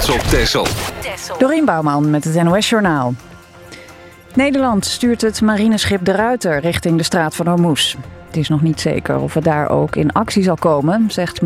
trots op Texel. Dorien Bouwman met het NOS-journaal. Nederland stuurt het marineschip De Ruiter richting de Straat van Hormuz. Het is nog niet zeker of het daar ook in actie zal komen, zegt